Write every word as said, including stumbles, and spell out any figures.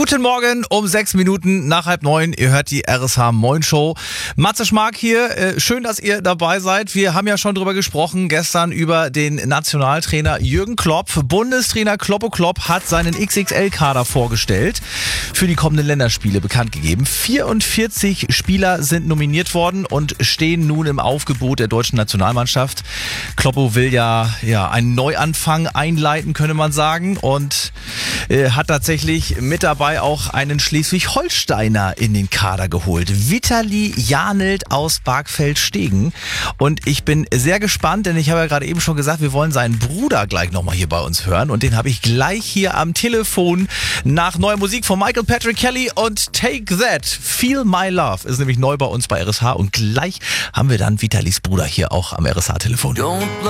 Guten Morgen um sechs Minuten nach halb neun. Ihr hört die R S H Moin Show. Matze Schmark hier. Äh, schön, dass ihr dabei seid. Wir haben ja schon drüber gesprochen gestern über den Nationaltrainer Jürgen Klopp. Bundestrainer Kloppo Klopp hat seinen X X L-Kader vorgestellt, für die kommenden Länderspiele bekannt gegeben. vierundvierzig Spieler sind nominiert worden und stehen nun im Aufgebot der deutschen Nationalmannschaft. Kloppo will ja, ja einen Neuanfang einleiten, könnte man sagen, und äh, hat tatsächlich mit dabei auch einen Schleswig-Holsteiner in den Kader geholt. Vitali Janelt aus Bargfeld-Stegen. Und ich bin sehr gespannt, denn ich habe ja gerade eben schon gesagt, wir wollen seinen Bruder gleich nochmal hier bei uns hören. Und den habe ich gleich hier am Telefon nach neuer Musik von Michael Patrick Kelly und Take That. Feel My Love ist nämlich neu bei uns bei R S H. Und gleich haben wir dann Vitalis Bruder hier auch am R S H-Telefon.